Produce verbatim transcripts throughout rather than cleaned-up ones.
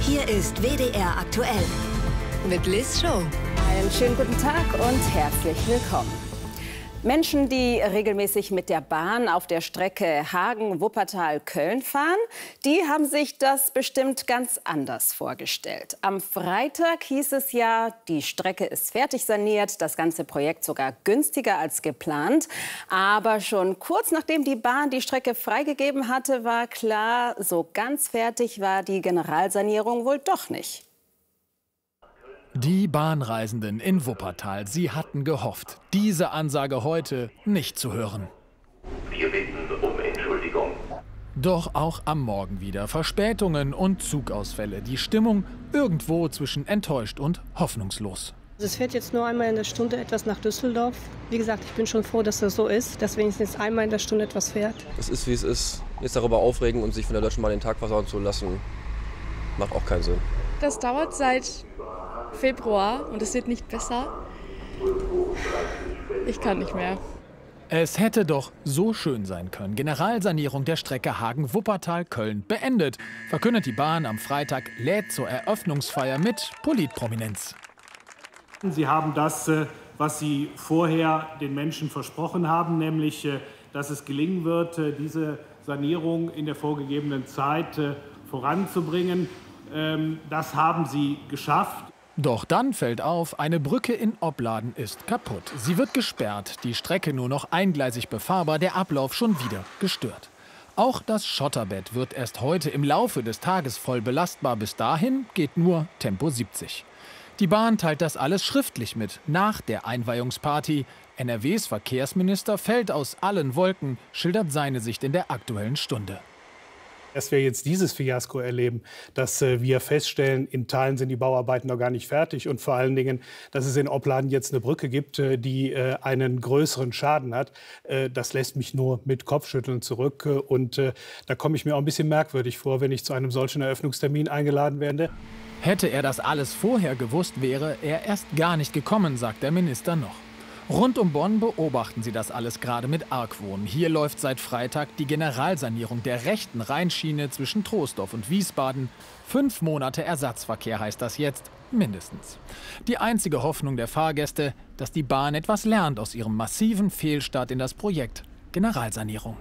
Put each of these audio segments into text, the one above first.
Hier ist W D R aktuell mit Liz Show. Einen schönen guten Tag und herzlich willkommen. Menschen, die regelmäßig mit der Bahn auf der Strecke Hagen-Wuppertal-Köln fahren, die haben sich das bestimmt ganz anders vorgestellt. Am Freitag hieß es ja, die Strecke ist fertig saniert, das ganze Projekt sogar günstiger als geplant. Aber schon kurz nachdem die Bahn die Strecke freigegeben hatte, war klar, so ganz fertig war die Generalsanierung wohl doch nicht. Die Bahnreisenden in Wuppertal, sie hatten gehofft, diese Ansage heute nicht zu hören. Wir bitten um Entschuldigung. Doch auch am Morgen wieder Verspätungen und Zugausfälle. Die Stimmung irgendwo zwischen enttäuscht und hoffnungslos. Es fährt jetzt nur einmal in der Stunde etwas nach Düsseldorf. Wie gesagt, ich bin schon froh, dass das so ist, dass wenigstens einmal in der Stunde etwas fährt. Es ist, wie es ist. Jetzt darüber aufregen und sich von der Deutschen Bahn den Tag versauen zu lassen, macht auch keinen Sinn. Das dauert seit Februar und es wird nicht besser. Ich kann nicht mehr. Es hätte doch so schön sein können. Generalsanierung der Strecke Hagen-Wuppertal-Köln beendet, verkündet die Bahn am Freitag, lädt zur Eröffnungsfeier mit Politprominenz. Sie haben das, was Sie vorher den Menschen versprochen haben, nämlich, dass es gelingen wird, diese Sanierung in der vorgegebenen Zeit voranzubringen. Das haben Sie geschafft. Doch dann fällt auf, eine Brücke in Opladen ist kaputt. Sie wird gesperrt, die Strecke nur noch eingleisig befahrbar, der Ablauf schon wieder gestört. Auch das Schotterbett wird erst heute im Laufe des Tages voll belastbar. Bis dahin geht nur Tempo siebzig. Die Bahn teilt das alles schriftlich mit, nach der Einweihungsparty. N R Ws Verkehrsminister fällt aus allen Wolken, schildert seine Sicht in der Aktuellen Stunde. Dass wir jetzt dieses Fiasko erleben, dass äh, wir feststellen, in Teilen sind die Bauarbeiten noch gar nicht fertig und vor allen Dingen, dass es in Opladen jetzt eine Brücke gibt, äh, die äh, einen größeren Schaden hat, äh, das lässt mich nur mit Kopfschütteln zurück. Äh, und äh, da komme ich mir auch ein bisschen merkwürdig vor, wenn ich zu einem solchen Eröffnungstermin eingeladen werde. Hätte er das alles vorher gewusst, wäre er erst gar nicht gekommen, sagt der Minister noch. Rund um Bonn beobachten sie das alles gerade mit Argwohn. Hier läuft seit Freitag die Generalsanierung der rechten Rheinschiene zwischen Troisdorf und Wiesbaden. Fünf Monate Ersatzverkehr heißt das jetzt, mindestens. Die einzige Hoffnung der Fahrgäste, dass die Bahn etwas lernt aus ihrem massiven Fehlstart in das Projekt Generalsanierung.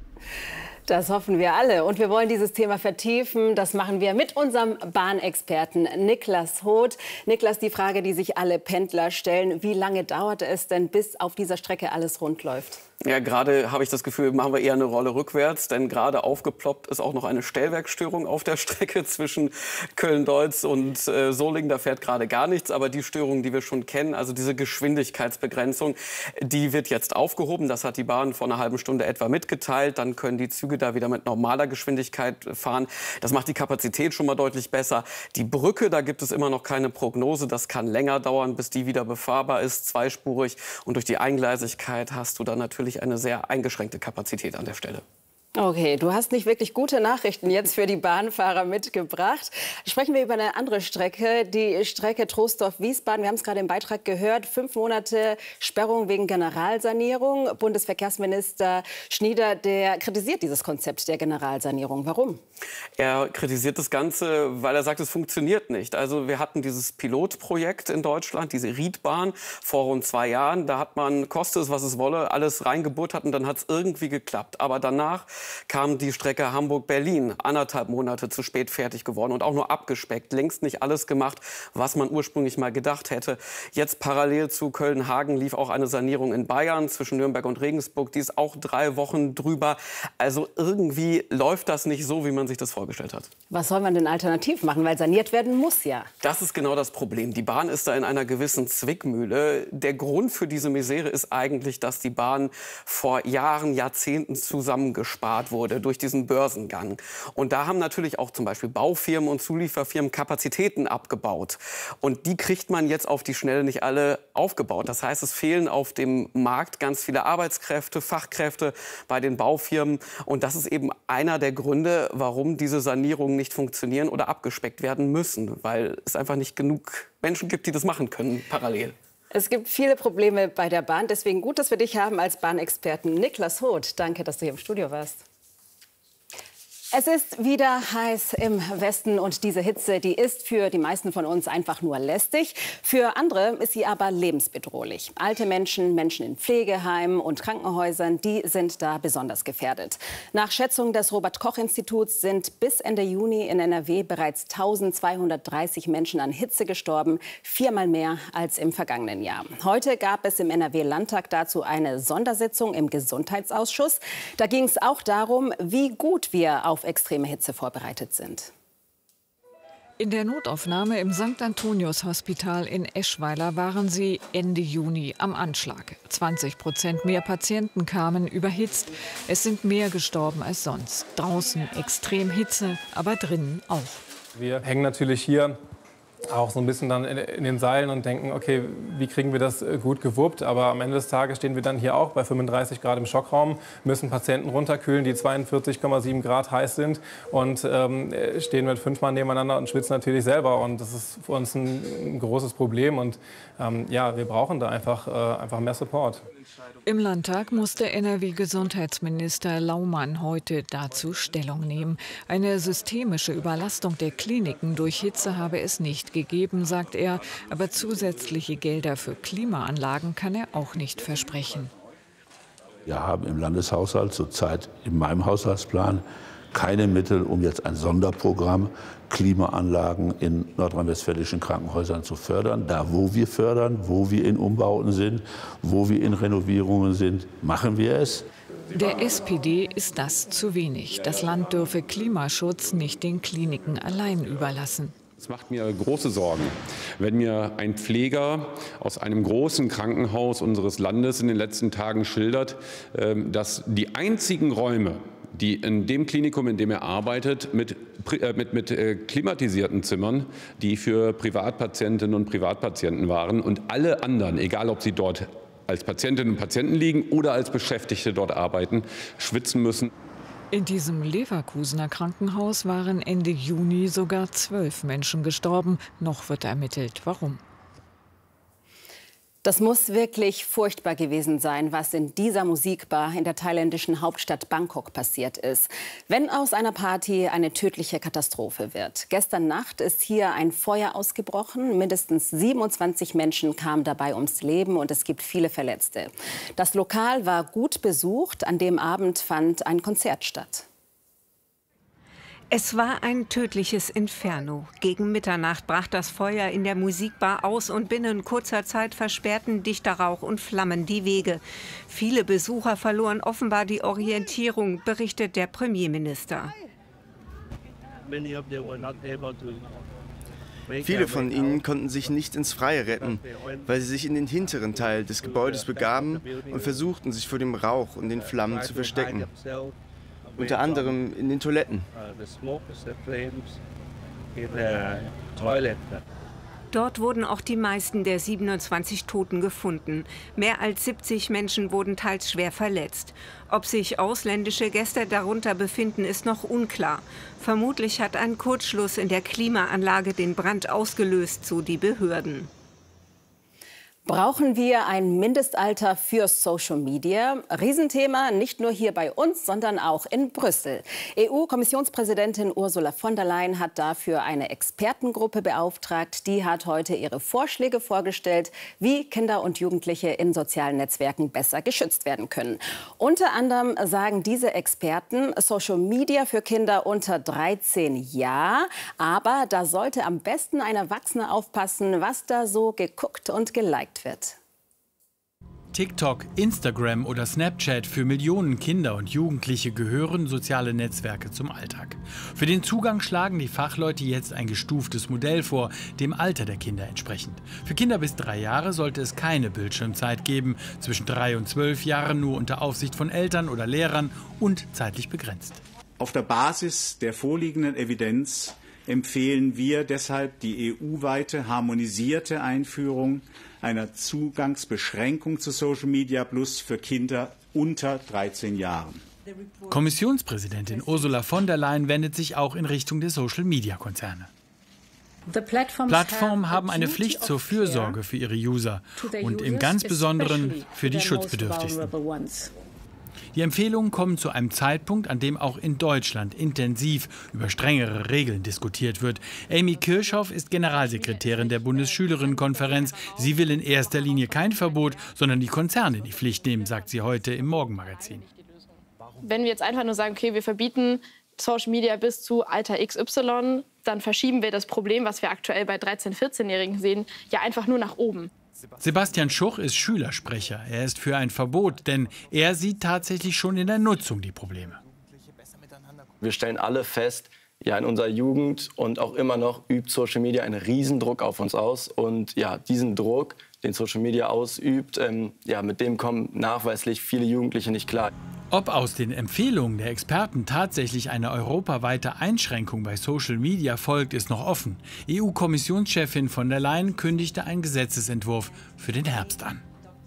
Das hoffen wir alle. Und wir wollen dieses Thema vertiefen. Das machen wir mit unserem Bahnexperten Niklas Hoth. Niklas, die Frage, die sich alle Pendler stellen: Wie lange dauert es denn, bis auf dieser Strecke alles rund läuft? Ja, gerade habe ich das Gefühl, machen wir eher eine Rolle rückwärts, denn gerade aufgeploppt ist auch noch eine Stellwerkstörung auf der Strecke zwischen Köln-Deutz und äh, Solingen. Da fährt gerade gar nichts, aber die Störung, die wir schon kennen, also diese Geschwindigkeitsbegrenzung, die wird jetzt aufgehoben. Das hat die Bahn vor einer halben Stunde etwa mitgeteilt. Dann können die Züge da wieder mit normaler Geschwindigkeit fahren. Das macht die Kapazität schon mal deutlich besser. Die Brücke, da gibt es immer noch keine Prognose. Das kann länger dauern, bis die wieder befahrbar ist, zweispurig. Und durch die Eingleisigkeit hast du dann natürlich eine sehr eingeschränkte Kapazität an der Stelle. Okay, du hast nicht wirklich gute Nachrichten jetzt für die Bahnfahrer mitgebracht. Sprechen wir über eine andere Strecke, die Strecke Troisdorf-Wiesbaden. Wir haben es gerade im Beitrag gehört, fünf Monate Sperrung wegen Generalsanierung. Bundesverkehrsminister Schnieder, der kritisiert dieses Konzept der Generalsanierung. Warum? Er kritisiert das Ganze, weil er sagt, es funktioniert nicht. Also wir hatten dieses Pilotprojekt in Deutschland, diese Riedbahn, vor rund zwei Jahren. Da hat man, koste es, was es wolle, alles reingebuttert und dann hat es irgendwie geklappt. Aber danach kam die Strecke Hamburg-Berlin, anderthalb Monate zu spät fertig geworden und auch nur abgespeckt. Längst nicht alles gemacht, was man ursprünglich mal gedacht hätte. Jetzt parallel zu Köln-Hagen lief auch eine Sanierung in Bayern zwischen Nürnberg und Regensburg. Die ist auch drei Wochen drüber. Also irgendwie läuft das nicht so, wie man sich das vorgestellt hat. Was soll man denn alternativ machen? Weil saniert werden muss ja. Das ist genau das Problem. Die Bahn ist da in einer gewissen Zwickmühle. Der Grund für diese Misere ist eigentlich, dass die Bahn vor Jahren, Jahrzehnten zusammengespart wurde durch diesen Börsengang. Und da haben natürlich auch zum Beispiel Baufirmen und Zulieferfirmen Kapazitäten abgebaut. Und die kriegt man jetzt auf die Schnelle nicht alle aufgebaut. Das heißt, es fehlen auf dem Markt ganz viele Arbeitskräfte, Fachkräfte bei den Baufirmen. Und das ist eben einer der Gründe, warum diese Sanierungen nicht funktionieren oder abgespeckt werden müssen. Weil es einfach nicht genug Menschen gibt, die das machen können parallel. Es gibt viele Probleme bei der Bahn. Deswegen gut, dass wir dich haben als Bahnexperten. Niklas Hoth, danke, dass du hier im Studio warst. Es ist wieder heiß im Westen und diese Hitze, die ist für die meisten von uns einfach nur lästig. Für andere ist sie aber lebensbedrohlich. Alte Menschen, Menschen in Pflegeheimen und Krankenhäusern, die sind da besonders gefährdet. Nach Schätzung des Robert-Koch-Instituts sind bis Ende Juni in N R W bereits eintausendzweihundertdreißig Menschen an Hitze gestorben, viermal mehr als im vergangenen Jahr. Heute gab es im N R W-Landtag dazu eine Sondersitzung im Gesundheitsausschuss. Da ging es auch darum, wie gut wir auf extreme Hitze vorbereitet sind. In der Notaufnahme im Sankt Antonius Hospital in Eschweiler waren sie Ende Juni am Anschlag. zwanzig Prozent mehr Patienten kamen überhitzt. Es sind mehr gestorben als sonst. Draußen extrem Hitze, aber drinnen auch. Wir hängen natürlich hier auch so ein bisschen dann in den Seilen und denken, okay, wie kriegen wir das gut gewuppt? Aber am Ende des Tages stehen wir dann hier auch bei fünfunddreißig Grad im Schockraum, müssen Patienten runterkühlen, die zweiundvierzig Komma sieben Grad heiß sind und ähm, stehen mit fünfmal nebeneinander und schwitzen natürlich selber. Und das ist für uns ein, ein großes Problem. Und ähm, ja, wir brauchen da einfach, äh, einfach mehr Support. Im Landtag musste N R W-Gesundheitsminister Laumann heute dazu Stellung nehmen. Eine systemische Überlastung der Kliniken durch Hitze habe es nicht gegeben, sagt er. Aber zusätzliche Gelder für Klimaanlagen kann er auch nicht versprechen. Wir haben im Landeshaushalt zurzeit in meinem Haushaltsplan keine Mittel, um jetzt ein Sonderprogramm Klimaanlagen in nordrhein-westfälischen Krankenhäusern zu fördern. Da, wo wir fördern, wo wir in Umbauten sind, wo wir in Renovierungen sind, machen wir es. Der S P D ist das zu wenig. Das Land dürfe Klimaschutz nicht den Kliniken allein überlassen. Es macht mir große Sorgen, wenn mir ein Pfleger aus einem großen Krankenhaus unseres Landes in den letzten Tagen schildert, dass die einzigen Räume, die in dem Klinikum, in dem er arbeitet, mit, mit, mit äh, klimatisierten Zimmern, die für Privatpatientinnen und Privatpatienten waren. Und alle anderen, egal ob sie dort als Patientinnen und Patienten liegen oder als Beschäftigte dort arbeiten, schwitzen müssen. In diesem Leverkusener Krankenhaus waren Ende Juni sogar zwölf Menschen gestorben. Noch wird ermittelt, warum. Das muss wirklich furchtbar gewesen sein, was in dieser Musikbar in der thailändischen Hauptstadt Bangkok passiert ist. Wenn aus einer Party eine tödliche Katastrophe wird. Gestern Nacht ist hier ein Feuer ausgebrochen. Mindestens siebenundzwanzig Menschen kamen dabei ums Leben und es gibt viele Verletzte. Das Lokal war gut besucht. An dem Abend fand ein Konzert statt. Es war ein tödliches Inferno. Gegen Mitternacht brach das Feuer in der Musikbar aus und binnen kurzer Zeit versperrten dichter Rauch und Flammen die Wege. Viele Besucher verloren offenbar die Orientierung, berichtet der Premierminister. Viele von ihnen konnten sich nicht ins Freie retten, weil sie sich in den hinteren Teil des Gebäudes begaben und versuchten, sich vor dem Rauch und den Flammen zu verstecken. Unter anderem in den Toiletten. Dort wurden auch die meisten der siebenundzwanzig Toten gefunden. Mehr als siebzig Menschen wurden teils schwer verletzt. Ob sich ausländische Gäste darunter befinden, ist noch unklar. Vermutlich hat ein Kurzschluss in der Klimaanlage den Brand ausgelöst, so die Behörden. Brauchen wir ein Mindestalter für Social Media? Riesenthema, nicht nur hier bei uns, sondern auch in Brüssel. E U-Kommissionspräsidentin Ursula von der Leyen hat dafür eine Expertengruppe beauftragt. Die hat heute ihre Vorschläge vorgestellt, wie Kinder und Jugendliche in sozialen Netzwerken besser geschützt werden können. Unter anderem sagen diese Experten, Social Media für Kinder unter dreizehn ja, aber da sollte am besten ein Erwachsener aufpassen, was da so geguckt und geliked wird. TikTok, Instagram oder Snapchat, für Millionen Kinder und Jugendliche gehören soziale Netzwerke zum Alltag. Für den Zugang schlagen die Fachleute jetzt ein gestuftes Modell vor, dem Alter der Kinder entsprechend. Für Kinder bis drei Jahre sollte es keine Bildschirmzeit geben, zwischen drei und zwölf Jahren nur unter Aufsicht von Eltern oder Lehrern und zeitlich begrenzt. Auf der Basis der vorliegenden Evidenz empfehlen wir deshalb die E U-weite harmonisierte Einführung einer Zugangsbeschränkung zu Social Media Plus für Kinder unter dreizehn Jahren. Kommissionspräsidentin Ursula von der Leyen wendet sich auch in Richtung der Social-Media-Konzerne. Plattformen haben eine Pflicht zur Fürsorge für ihre User und im ganz Besonderen für die Schutzbedürftigsten. Die Empfehlungen kommen zu einem Zeitpunkt, an dem auch in Deutschland intensiv über strengere Regeln diskutiert wird. Amy Kirchhoff ist Generalsekretärin der Bundesschülerinnenkonferenz. Sie will in erster Linie kein Verbot, sondern die Konzerne in die Pflicht nehmen, sagt sie heute im Morgenmagazin. Wenn wir jetzt einfach nur sagen, okay, wir verbieten Social Media bis zu Alter X Y, dann verschieben wir das Problem, was wir aktuell bei dreizehn-, vierzehnjährigen sehen, ja einfach nur nach oben. Sebastian Schuch ist Schülersprecher. Er ist für ein Verbot, denn er sieht tatsächlich schon in der Nutzung die Probleme. Wir stellen alle fest, ja, in unserer Jugend und auch immer noch übt Social Media einen Riesendruck auf uns aus. Und ja, diesen Druck, den Social Media ausübt, ähm, ja, mit dem kommen nachweislich viele Jugendliche nicht klar. Ob aus den Empfehlungen der Experten tatsächlich eine europaweite Einschränkung bei Social Media folgt, ist noch offen. E U-Kommissionschefin von der Leyen kündigte einen Gesetzesentwurf für den Herbst an.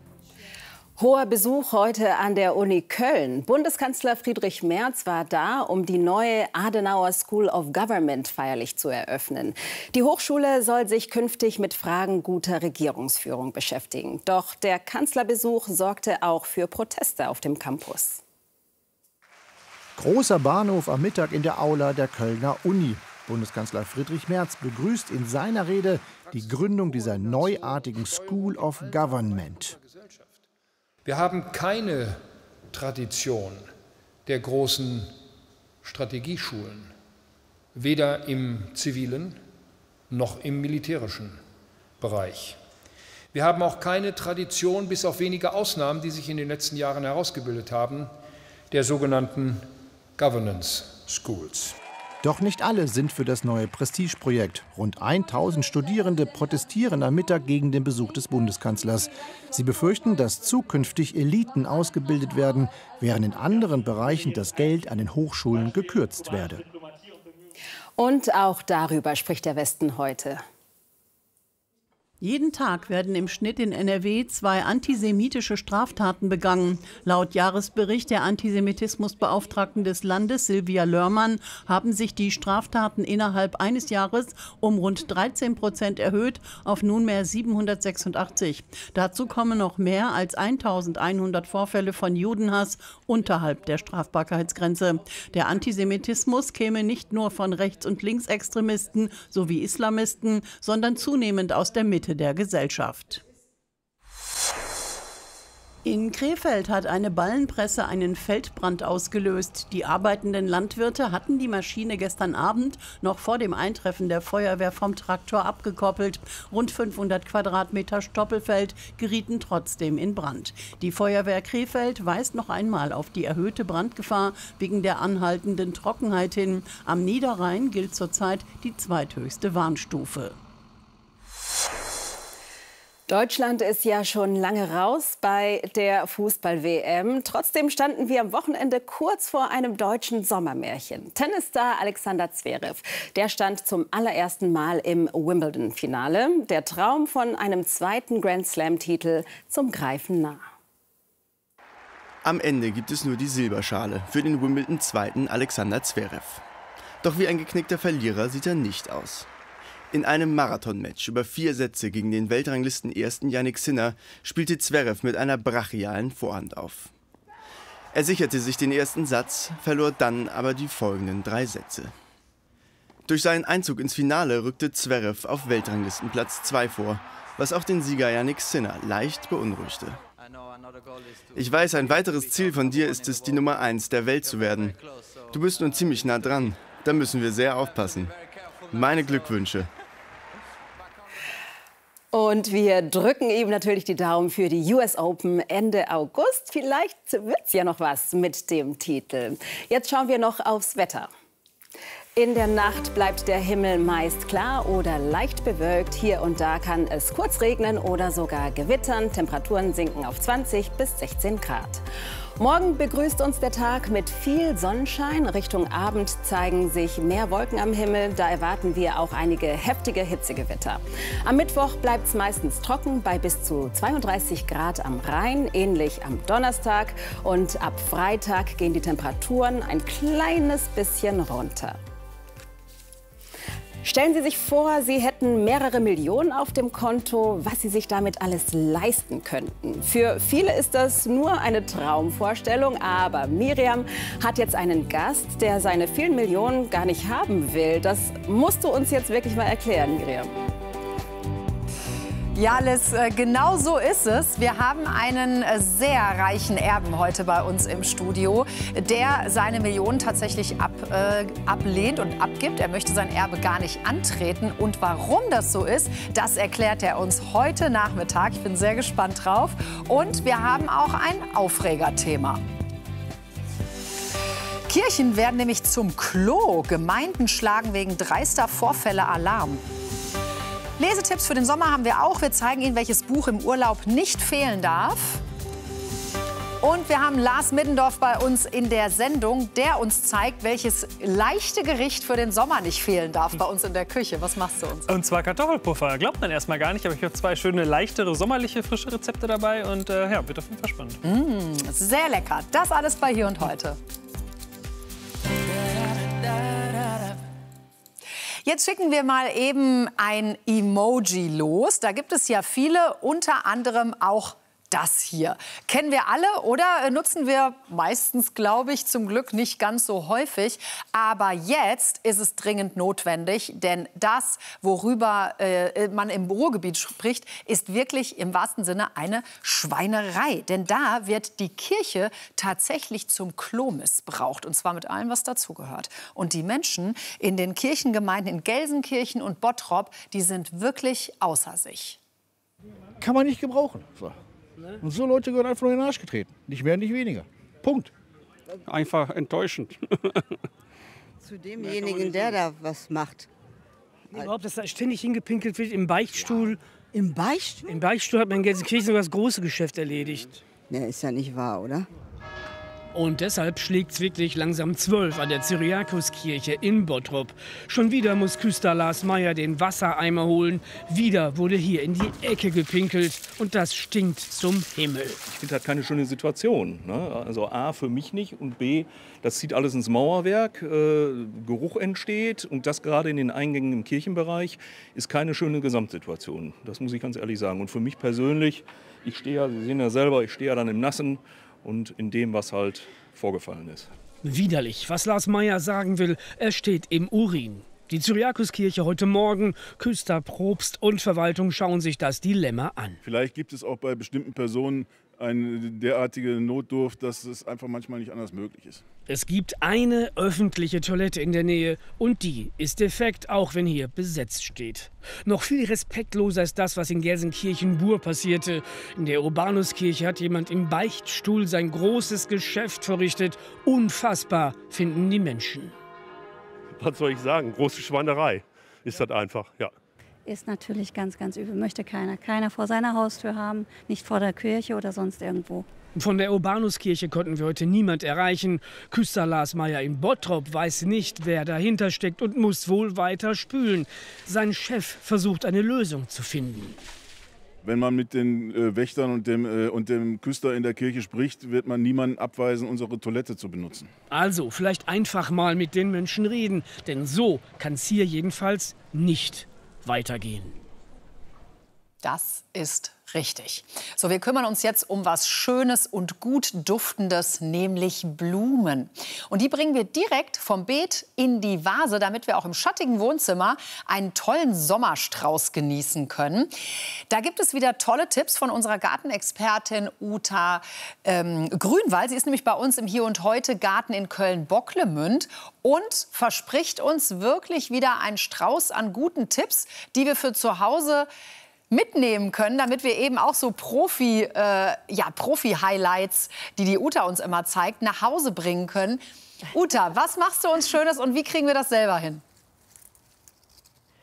Hoher Besuch heute an der Uni Köln. Bundeskanzler Friedrich Merz war da, um die neue Adenauer School of Government feierlich zu eröffnen. Die Hochschule soll sich künftig mit Fragen guter Regierungsführung beschäftigen. Doch der Kanzlerbesuch sorgte auch für Proteste auf dem Campus. Großer Bahnhof am Mittag in der Aula der Kölner Uni. Bundeskanzler Friedrich Merz begrüßt in seiner Rede die Gründung dieser neuartigen School of Government. Wir haben keine Tradition der großen Strategieschulen, weder im zivilen noch im militärischen Bereich. Wir haben auch keine Tradition, bis auf wenige Ausnahmen, die sich in den letzten Jahren herausgebildet haben, der sogenannten Governance Schools. Doch nicht alle sind für das neue Prestigeprojekt. Rund tausend Studierende protestieren am Mittag gegen den Besuch des Bundeskanzlers. Sie befürchten, dass zukünftig Eliten ausgebildet werden, während in anderen Bereichen das Geld an den Hochschulen gekürzt werde. Und auch darüber spricht der Westen heute. Jeden Tag werden im Schnitt in N R W zwei antisemitische Straftaten begangen. Laut Jahresbericht der Antisemitismusbeauftragten des Landes, Silvia Lörmann, haben sich die Straftaten innerhalb eines Jahres um rund dreizehn Prozent erhöht auf nunmehr siebenhundertsechsundachtzig. Dazu kommen noch mehr als eintausendeinhundert Vorfälle von Judenhass unterhalb der Strafbarkeitsgrenze. Der Antisemitismus käme nicht nur von Rechts- und Linksextremisten sowie Islamisten, sondern zunehmend aus der Mitte der Gesellschaft. In Krefeld hat eine Ballenpresse einen Feldbrand ausgelöst. Die arbeitenden Landwirte hatten die Maschine gestern Abend noch vor dem Eintreffen der Feuerwehr vom Traktor abgekoppelt. Rund fünfhundert Quadratmeter Stoppelfeld gerieten trotzdem in Brand. Die Feuerwehr Krefeld weist noch einmal auf die erhöhte Brandgefahr wegen der anhaltenden Trockenheit hin. Am Niederrhein gilt zurzeit die zweithöchste Warnstufe. Deutschland ist ja schon lange raus bei der Fußball-W M. Trotzdem standen wir am Wochenende kurz vor einem deutschen Sommermärchen. Tennisstar Alexander Zverev, der stand zum allerersten Mal im Wimbledon-Finale. Der Traum von einem zweiten Grand-Slam-Titel zum Greifen nah. Am Ende gibt es nur die Silberschale für den Wimbledon-Zweiten Alexander Zverev. Doch wie ein geknickter Verlierer sieht er nicht aus. In einem Marathonmatch über vier Sätze gegen den Weltranglisten-Ersten Jannik Sinner spielte Zverev mit einer brachialen Vorhand auf. Er sicherte sich den ersten Satz, verlor dann aber die folgenden drei Sätze. Durch seinen Einzug ins Finale rückte Zverev auf Weltranglistenplatz zwei vor, was auch den Sieger Jannik Sinner leicht beunruhigte. Ich weiß, ein weiteres Ziel von dir ist es, die Nummer eins der Welt zu werden. Du bist nun ziemlich nah dran, da müssen wir sehr aufpassen. Meine Glückwünsche. Und wir drücken ihm natürlich die Daumen für die U S Open Ende August. Vielleicht wird's ja noch was mit dem Titel. Jetzt schauen wir noch aufs Wetter. In der Nacht bleibt der Himmel meist klar oder leicht bewölkt. Hier und da kann es kurz regnen oder sogar gewittern. Temperaturen sinken auf zwanzig bis sechzehn Grad. Morgen begrüßt uns der Tag mit viel Sonnenschein. Richtung Abend zeigen sich mehr Wolken am Himmel. Da erwarten wir auch einige heftige Hitzegewitter. Am Mittwoch bleibt es meistens trocken bei bis zu zweiunddreißig Grad am Rhein, ähnlich am Donnerstag. Und ab Freitag gehen die Temperaturen ein kleines bisschen runter. Stellen Sie sich vor, Sie hätten mehrere Millionen auf dem Konto, was Sie sich damit alles leisten könnten. Für viele ist das nur eine Traumvorstellung, aber Miriam hat jetzt einen Gast, der seine vielen Millionen gar nicht haben will. Das musst du uns jetzt wirklich mal erklären, Miriam. Ja, Liz, genau so ist es. Wir haben einen sehr reichen Erben heute bei uns im Studio, der seine Millionen tatsächlich ab, äh, ablehnt und abgibt. Er möchte sein Erbe gar nicht antreten. Und warum das so ist, das erklärt er uns heute Nachmittag. Ich bin sehr gespannt drauf. Und wir haben auch ein Aufregerthema. Kirchen werden nämlich zum Klo. Gemeinden schlagen wegen dreister Vorfälle Alarm. Lesetipps für den Sommer haben wir auch. Wir zeigen Ihnen, welches Buch im Urlaub nicht fehlen darf. Und wir haben Lars Middendorf bei uns in der Sendung, der uns zeigt, welches leichte Gericht für den Sommer nicht fehlen darf bei uns in der Küche. Was machst du uns? Und zwar Kartoffelpuffer. Glaubt man erstmal gar nicht, aber ich habe zwei schöne, leichtere, sommerliche, frische Rezepte dabei. Und äh, ja, wird auf jeden Fall spannend. Mmh, sehr lecker. Das alles bei Hier und Heute. Jetzt schicken wir mal eben ein Emoji los. Da gibt es ja viele, unter anderem auch das hier. Kennen wir alle oder nutzen wir meistens, glaube ich, zum Glück nicht ganz so häufig. Aber jetzt ist es dringend notwendig, denn das, worüber äh, man im Ruhrgebiet spricht, ist wirklich im wahrsten Sinne eine Schweinerei. Denn da wird die Kirche tatsächlich zum Klo missbraucht. Und zwar mit allem, was dazugehört. Und die Menschen in den Kirchengemeinden in Gelsenkirchen und Bottrop, die sind wirklich außer sich. Kann man nicht gebrauchen. So. Und so Leute gehören einfach nur in den Arsch getreten. Nicht mehr, nicht weniger. Punkt. Einfach enttäuschend. Zu demjenigen, der da was macht. Überhaupt, dass da ständig hingepinkelt wird im Beichtstuhl. Im Beichtstuhl? Im Beichtstuhl hat man in Gelsenkirchen sogar das große Geschäft erledigt. Ja, ist ja nicht wahr, oder? Und deshalb schlägt es wirklich langsam zwölf an der Cyriakuskirche in Bottrop. Schon wieder muss Küster Lars Meyer den Wassereimer holen. Wieder wurde hier in die Ecke gepinkelt. Und das stinkt zum Himmel. Ich finde das keine schöne Situation. Ne? Also A, für mich nicht. Und B, das zieht alles ins Mauerwerk. Äh, Geruch entsteht. Und das gerade in den Eingängen im Kirchenbereich ist keine schöne Gesamtsituation. Das muss ich ganz ehrlich sagen. Und für mich persönlich, ich stehe ja, Sie sehen ja selber, ich stehe ja dann im Nassen. Und in dem, was halt vorgefallen ist. Widerlich, was Lars Meyer sagen will, er steht im Urin. Die Cyriakuskirche heute Morgen, Küster, Propst und Verwaltung schauen sich das Dilemma an. Vielleicht gibt es auch bei bestimmten Personen eine derartige Notdurft, dass es einfach manchmal nicht anders möglich ist. Es gibt eine öffentliche Toilette in der Nähe und die ist defekt, auch wenn hier besetzt steht. Noch viel respektloser ist das, was in Gelsenkirchen-Bur passierte. In der Urbanuskirche hat jemand im Beichtstuhl sein großes Geschäft verrichtet. Unfassbar, finden die Menschen. Was soll ich sagen? Große Schweinerei ist das einfach, ja. Ist natürlich ganz, ganz übel. Möchte keiner. Keiner vor seiner Haustür haben, nicht vor der Kirche oder sonst irgendwo. Von der Urbanuskirche konnten wir heute niemand erreichen. Küster Lars Meyer in Bottrop weiß nicht, wer dahinter steckt und muss wohl weiter spülen. Sein Chef versucht, eine Lösung zu finden. Wenn man mit den äh, Wächtern und dem, äh, und dem Küster in der Kirche spricht, wird man niemanden abweisen, unsere Toilette zu benutzen. Also vielleicht einfach mal mit den Menschen reden, denn so kann es hier jedenfalls nicht weitergehen. Das ist richtig. So, wir kümmern uns jetzt um was Schönes und gut Duftendes, nämlich Blumen. Und die bringen wir direkt vom Beet in die Vase, damit wir auch im schattigen Wohnzimmer einen tollen Sommerstrauß genießen können. Da gibt es wieder tolle Tipps von unserer Gartenexpertin Uta ähm, Grünwald. Sie ist nämlich bei uns im Hier und Heute Garten in Köln-Bocklemünd und verspricht uns wirklich wieder einen Strauß an guten Tipps, die wir für zu Hause mitnehmen können, damit wir eben auch so Profi, äh, ja, Profi-Highlights, die die Uta uns immer zeigt, nach Hause bringen können. Uta, was machst du uns Schönes und wie kriegen wir das selber hin?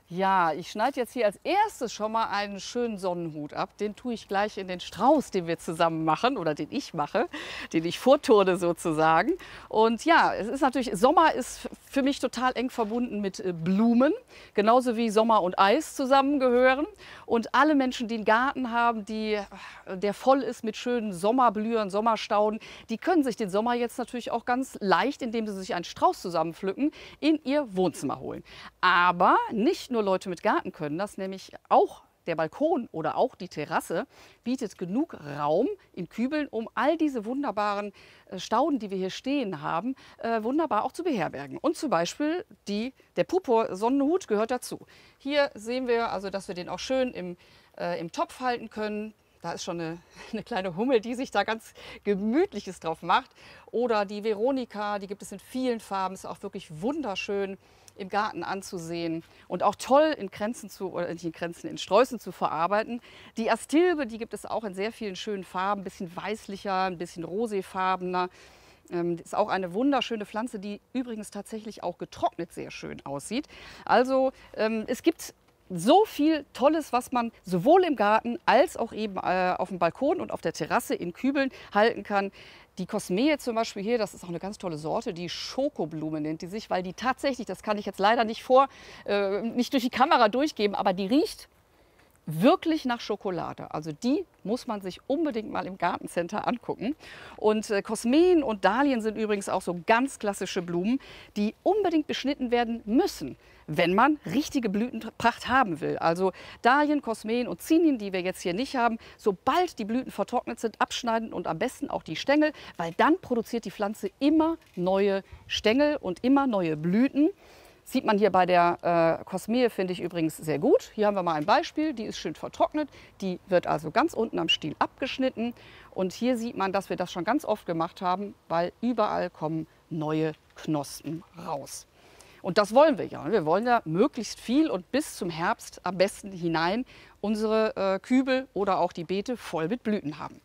Ja, ich schneide jetzt hier als erstes schon mal einen schönen Sonnenhut ab. Den tue ich gleich in den Strauß, den wir zusammen machen oder den ich mache, den ich vorturne sozusagen. Und ja, es ist natürlich, Sommer ist für mich total eng verbunden mit Blumen, genauso wie Sommer und Eis zusammengehören. Und alle Menschen, die einen Garten haben, die, der voll ist mit schönen Sommerblühern, Sommerstauden, die können sich den Sommer jetzt natürlich auch ganz leicht, indem sie sich einen Strauß zusammenpflücken, in ihr Wohnzimmer holen. Aber nicht nur Leute mit Garten können das, nämlich auch der Balkon oder auch die Terrasse bietet genug Raum in Kübeln, um all diese wunderbaren Stauden, die wir hier stehen haben, äh, wunderbar auch zu beherbergen. Und zum Beispiel die, der Purpur-Sonnenhut gehört dazu. Hier sehen wir also, dass wir den auch schön im, äh, im Topf halten können. Da ist schon eine, eine kleine Hummel, die sich da ganz Gemütliches drauf macht. Oder die Veronika, die gibt es in vielen Farben, ist auch wirklich wunderschön im Garten anzusehen und auch toll in Kränzen zu, oder nicht in Kränzen, in Sträußen zu verarbeiten. Die Astilbe, die gibt es auch in sehr vielen schönen Farben, ein bisschen weißlicher, ein bisschen roséfarbener. Ähm, ist auch eine wunderschöne Pflanze, die übrigens tatsächlich auch getrocknet sehr schön aussieht. Also ähm, es gibt so viel Tolles, was man sowohl im Garten als auch eben äh, auf dem Balkon und auf der Terrasse in Kübeln halten kann. Die Kosmee zum Beispiel hier, das ist auch eine ganz tolle Sorte, die Schokoblume nennt die sich, weil die tatsächlich, das kann ich jetzt leider nicht vor, äh, nicht durch die Kamera durchgeben, aber die riecht wirklich nach Schokolade. Also die muss man sich unbedingt mal im Gartencenter angucken. Und äh, Kosmeen und Dahlien sind übrigens auch so ganz klassische Blumen, die unbedingt beschnitten werden müssen, wenn man richtige Blütenpracht haben will. Also Dahlien, Kosmeen und Zinien, die wir jetzt hier nicht haben, sobald die Blüten vertrocknet sind, abschneiden und am besten auch die Stängel, weil dann produziert die Pflanze immer neue Stängel und immer neue Blüten. Sieht man hier bei der äh, Kosmee, finde ich übrigens sehr gut. Hier haben wir mal ein Beispiel, die ist schön vertrocknet. Die wird also ganz unten am Stiel abgeschnitten. Und hier sieht man, dass wir das schon ganz oft gemacht haben, weil überall kommen neue Knospen raus. Und das wollen wir ja. Wir wollen ja möglichst viel und bis zum Herbst am besten hinein unsere äh, Kübel oder auch die Beete voll mit Blüten haben.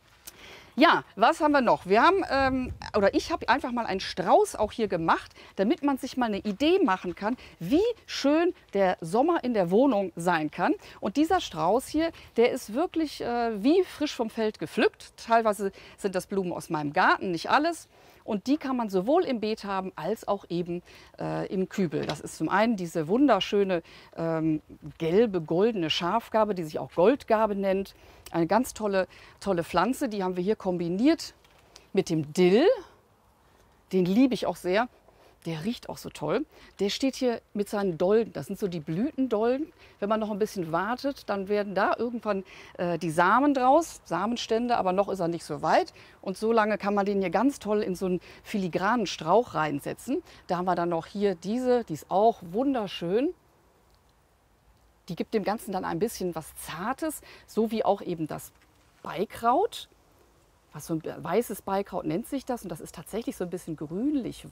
Ja, was haben wir noch? Wir haben, ähm, oder ich habe einfach mal einen Strauß auch hier gemacht, damit man sich mal eine Idee machen kann, wie schön der Sommer in der Wohnung sein kann. Und dieser Strauß hier, der ist wirklich äh, wie frisch vom Feld gepflückt. Teilweise sind das Blumen aus meinem Garten, nicht alles. Und die kann man sowohl im Beet haben, als auch eben äh, im Kübel. Das ist zum einen diese wunderschöne ähm, gelbe, goldene Schafgarbe, die sich auch Goldgarbe nennt. Eine ganz tolle, tolle Pflanze, die haben wir hier kombiniert mit dem Dill. Den liebe ich auch sehr. Der riecht auch so toll. Der steht hier mit seinen Dolden. Das sind so die Blütendolden. Wenn man noch ein bisschen wartet, dann werden da irgendwann äh, die Samen draus, Samenstände, aber noch ist er nicht so weit. Und so lange kann man den hier ganz toll in so einen filigranen Strauch reinsetzen. Da haben wir dann noch hier diese, die ist auch wunderschön. Die gibt dem Ganzen dann ein bisschen was Zartes, so wie auch eben das Beikraut. Was so ein weißes Beikraut nennt sich das und das ist tatsächlich so ein bisschen grünlich